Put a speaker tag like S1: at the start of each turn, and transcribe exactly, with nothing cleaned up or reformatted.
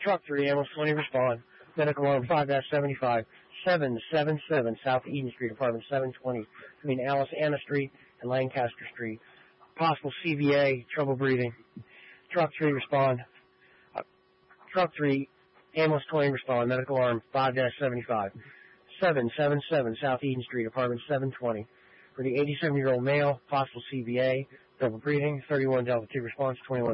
S1: Truck three, ambulance twenty, respond. Medical alarm five seventy-five, seven seven seven South Eden Street, apartment seven twenty, between Alice Anna Street and Lancaster Street. Possible C V A, trouble breathing. Truck three, respond. Uh, truck three, ambulance twenty, respond. Medical alarm five seventy-five, seven seven seven South Eden Street, apartment seven twenty. For the eighty-seven-year-old male, possible C V A, double breathing, thirty-one Delta two response, twenty-one